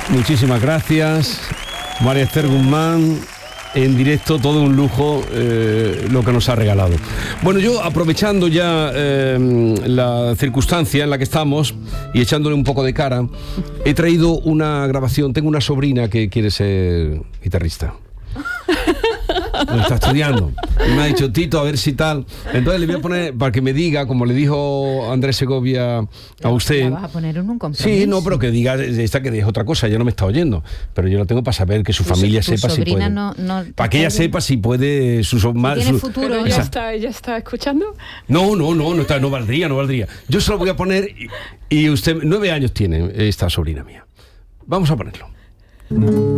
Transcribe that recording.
Muchísimas gracias, María Esther Guzmán. En directo, todo un lujo lo que nos ha regalado. Bueno, yo aprovechando ya la circunstancia en la que estamos y echándole un poco de cara, he traído una grabación. Tengo una sobrina que quiere ser guitarrista. Lo está estudiando y me ha dicho, Tito, a ver si tal. Entonces le voy a poner, para que me diga, como le dijo Andrés Segovia a usted. ¿La vas a poner en un compromiso? Sí, no, pero que diga esta que es otra cosa. Ya no me está oyendo, pero yo lo tengo para saber que su familia sepa si puede. Para que ella sepa si puede. ¿Tiene futuro? Pero ella está escuchando. No valdría. Yo se lo voy a poner y usted, 9 años tiene esta sobrina mía. Vamos a ponerlo.